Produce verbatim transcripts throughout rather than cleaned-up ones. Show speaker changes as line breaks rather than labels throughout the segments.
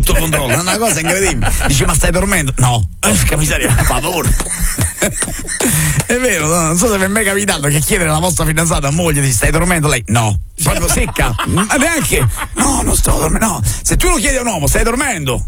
tutto controllo, è una cosa incredibile. Dici, ma stai dormendo? No, che miseria, favore. È vero, no? Non so se vi è mai capitato che chiedere alla vostra fidanzata, moglie, ti stai dormendo? Lei, no, proprio secca, ma neanche, no, non sto dormendo, no. Se tu lo chiedi a un uomo, stai dormendo?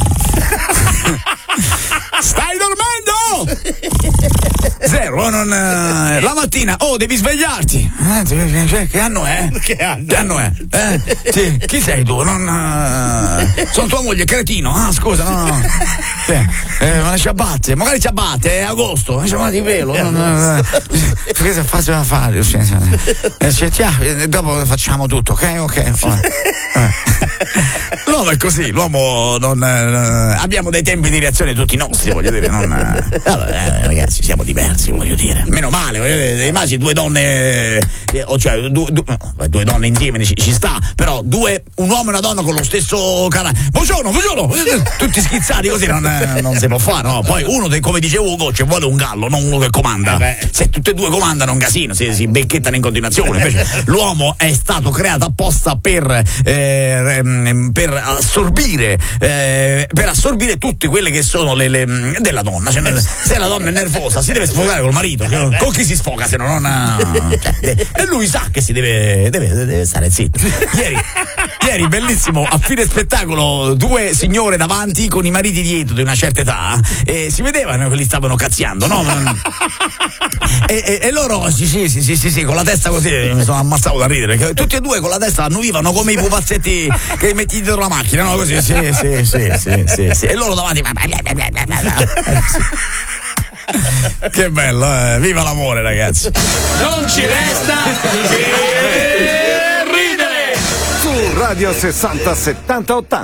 Stai dormendo? Zero, non, eh, la mattina, oh, devi svegliarti. Eh, che anno è?
Che anno?
Che anno è? Eh? Sì, chi sei tu? Non, eh, sono tua moglie, cretino. Ah, scusa, no, no. Eh, eh, ma le ciabatte, magari ciabatte, è agosto, le ciabatte di pelo. Non, eh, perché se faccio da fare? Eh, eh, dopo facciamo tutto, ok? Ok. Eh. L'uomo è così, l'uomo non. Eh, abbiamo dei tempi di reazione tutti nostri, voglio dire, non. Eh, allora, eh, ragazzi, siamo diversi, voglio dire. Meno male, voglio dire, immagini due donne, eh, o cioè due, due, due donne insieme ci, ci sta, però due, un uomo e una donna con lo stesso carattere. Buongiorno, buongiorno! Tutti schizzati così non, eh, non si può fare, no? Poi uno, dei, come dice Ugo, ci vuole un gallo, non uno che comanda. Eh Se tutte e due comandano, un casino, si, si becchettano in continuazione. Invece l'uomo è stato creato apposta per, eh, per assorbire, eh, per assorbire tutte quelle che sono le, le della donna. Cioè, se la donna è nervosa si deve sfogare col marito, cioè, con chi si sfoga se no non ha... E lui sa che si deve, deve, deve stare zitto. Ieri, ieri bellissimo, a fine spettacolo, due signore davanti con i mariti dietro di una certa età, e si vedevano che li stavano cazziando, no? E, e, e loro sì sì, sì sì sì sì con la testa così, mi sono ammazzato da ridere, che tutti e due con la testa annuvivano come i pupazzetti che metti dietro la macchina, no? Così, sì sì sì sì sì, sì. E loro davanti. Che bello, eh? Viva l'amore, ragazzi.
Non ci resta che ridere.
Su Radio sessanta settanta ottanta.